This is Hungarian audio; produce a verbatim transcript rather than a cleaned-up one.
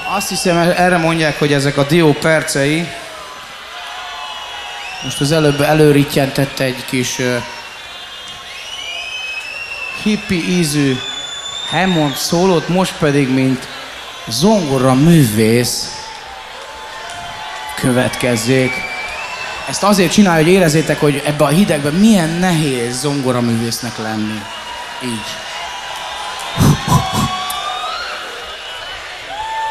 Azt hiszem, erre mondják, hogy ezek a dió percei. Most az előbb előrittyentette egy kis uh, hippi ízű Hammond szólót, most pedig, mint zongora művész következzék. Ezt azért csinálja, hogy érezzétek, hogy ebbe a hidegben milyen nehéz zongoraművésznek lenni. Így.